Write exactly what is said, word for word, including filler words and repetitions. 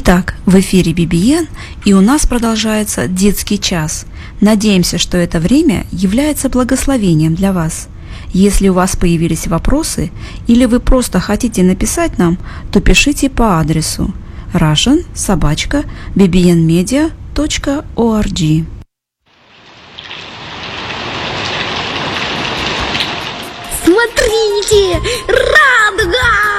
Итак, в эфире би би эн, и у нас продолжается детский час. Надеемся, что это время является благословением для вас. Если у вас появились вопросы или вы просто хотите написать нам, то пишите по адресу russian собака би би эн медиа точка орг. Смотрите! Радуга!